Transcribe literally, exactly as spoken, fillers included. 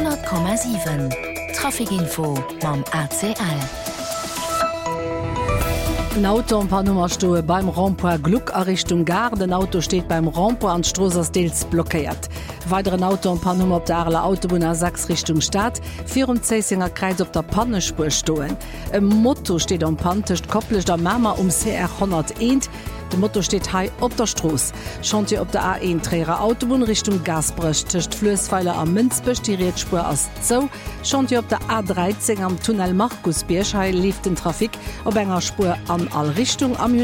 hundert Komma sieben. Trafikinfo mam A C L. Ein Auto am Panummerstoe beim Rond-Point Gluck a Richtung Gar. Den Auto steht beim Rond-Point an Strossersdeels blockiert. Weiteren Auto am Panummer op der Arler Autobahn A sechs Richtung Stadt, vier um Zeisinger Kreis op der Pannespur stoen. E Motto steht am Pantecht koppelcht der Mammer um C R hunderteins. De Motto steht hei op der Stroos. Schont ihr op der A eins Träger Autobahn Richtung Gasbrech tischcht Flösweiler am Münzbech die Rätspur as Zou. Schont ihr op der A dreizehn am Tunnel Markusbierschei lief den Trafik op enger Spur an all Richtung am